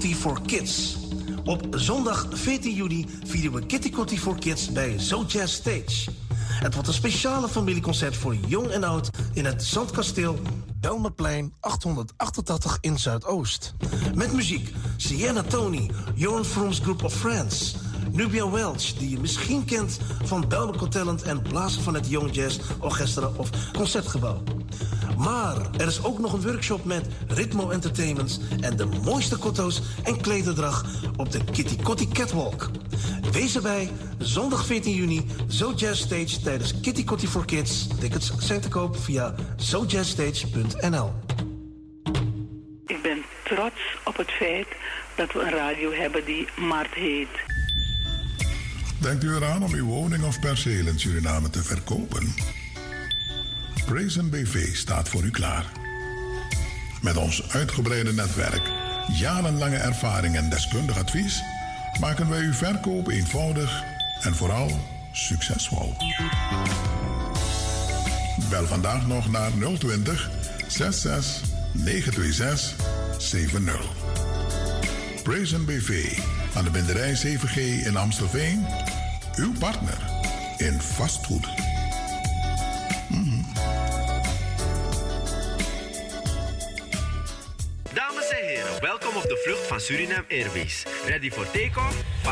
Kotti for Kids. Op zondag 14 juni vieren we Kitty Kotti for Kids bij Zo Jazz Stage. Het wordt een speciale familieconcert voor jong en oud in het Zandkasteel Belmerplein 888 in Zuidoost. Met muziek Sienna Tony, Joran From's Group of Friends, Nubia Welch, die je misschien kent van Belmer Talent en blazer van het Young Jazz Orchestra of Concertgebouw. Maar er is ook nog een workshop met Ritmo Entertainments en de mooiste kotto's en klederdrag op de Kitty Kotti Catwalk. Wees erbij, zondag 14 juni, Zo Jazz Stage tijdens Kitty Kotti for Kids. Tickets zijn te koop via zojazzstage.nl. Ik ben trots op het feit dat we een radio hebben die Mart heet. Denkt u eraan om uw woning of perceel in Suriname te verkopen? Praisen BV staat voor u klaar. Met ons uitgebreide netwerk, jarenlange ervaring en deskundig advies maken wij uw verkoop eenvoudig en vooral succesvol. Bel vandaag nog naar 020 66 926 70. Praisen BV aan de Binderij 7G in Amstelveen. Uw partner in vastgoed. Dames en heren, welkom op de vlucht van Suriname Airways. Ready for take-off?